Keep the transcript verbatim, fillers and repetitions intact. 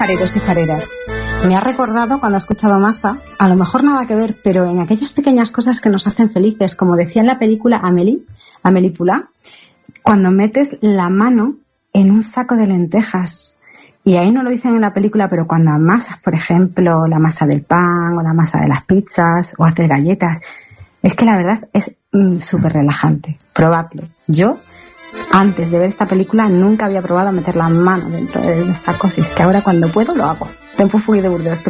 fareros y fareras. Me ha recordado cuando he escuchado Masa, a lo mejor nada que ver, pero en aquellas pequeñas cosas que nos hacen felices, como decía en la película Amélie, Amélie Poulain, cuando metes la mano en un saco de lentejas. Y ahí no lo dicen en la película, pero cuando amasas, por ejemplo, la masa del pan o la masa de las pizzas o haces galletas, es que la verdad es mm, súper relajante, probable. Yo, antes de ver esta película, nunca había probado a meter la mano dentro de los sacos y es que ahora cuando puedo lo hago. Tempo fui de Burdeos.